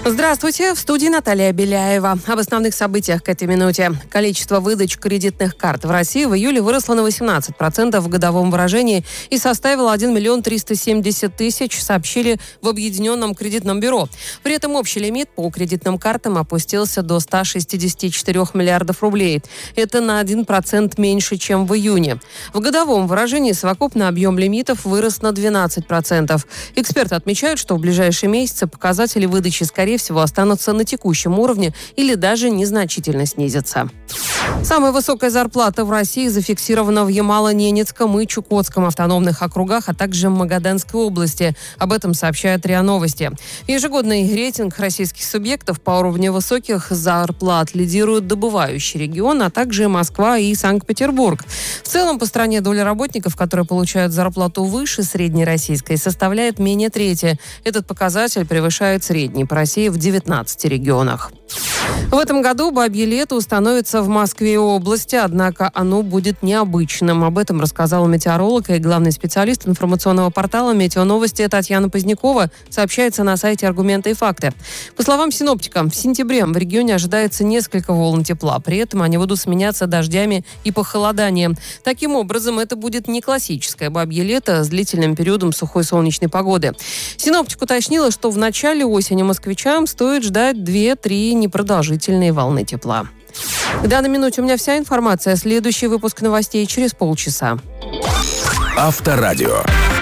Здравствуйте, в студии Наталья Беляева. Об основных событиях к этой минуте. Количество выдач кредитных карт в России в июле выросло на 18% в годовом выражении и составило 1 370 000, сообщили в Объединенном кредитном бюро. При этом общий лимит по кредитным картам опустился до 164 миллиардов рублей. Это на 1% меньше, чем в июне. В годовом выражении совокупный объем лимитов вырос на 12%. Эксперты отмечают, что в ближайшие месяцы показатели выдачи, скорее всего, останутся на текущем уровне или даже незначительно снизятся. Самая высокая зарплата в России зафиксирована в Ямало-Ненецком и Чукотском автономных округах, а также Магаданской области. Об этом сообщает РИА Новости. Ежегодный рейтинг российских субъектов по уровню высоких зарплат лидируют добывающий регион, а также Москва и Санкт-Петербург. В целом, по стране доля работников, которые получают зарплату выше среднероссийской, составляет менее трети. Этот показатель превышает средний по России в 19 регионах. В этом году бабье лето установится в Москве и области, однако оно будет необычным. Об этом рассказала метеоролог и главный специалист информационного портала «Метеоновости» Татьяна Позднякова, сообщается на сайте «Аргументы и факты». По словам синоптика, в сентябре в регионе ожидается несколько волн тепла. При этом они будут сменяться дождями и похолоданием. Таким образом, это будет не классическое бабье лето с длительным периодом сухой солнечной погоды. Синоптик уточнила, что в начале осени москвичам стоит ждать 2-3 непродолжительные волны тепла. К данной минуте у меня вся информация. Следующий выпуск новостей через полчаса. Авторадио.